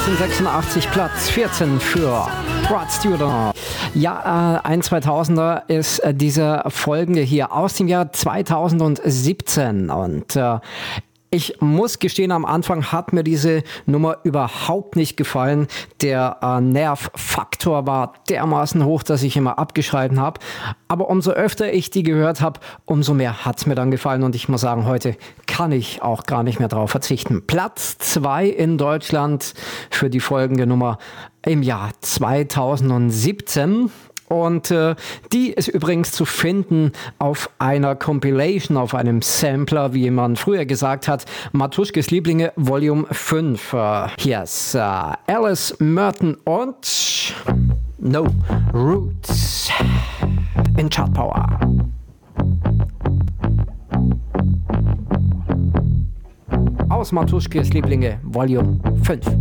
1986 Platz 14 für Rod Stewart. Ja, ein 2000er ist diese folgende hier aus dem Jahr 2017 und ich muss gestehen, am Anfang hat mir diese Nummer überhaupt nicht gefallen. Der Nervfaktor war dermaßen hoch, dass ich immer abgeschalten habe. Aber umso öfter ich die gehört habe, umso mehr hat es mir dann gefallen. Und ich muss sagen, heute kann ich auch gar nicht mehr drauf verzichten. Platz 2 in Deutschland für die folgende Nummer im Jahr 2017. Und die ist übrigens zu finden auf einer Compilation, auf einem Sampler, wie man früher gesagt hat, Matuschkes Lieblinge Volume 5. Hier ist Alice Merton und No Roots in Chart Power. Aus Matuschkes Lieblinge Volume 5.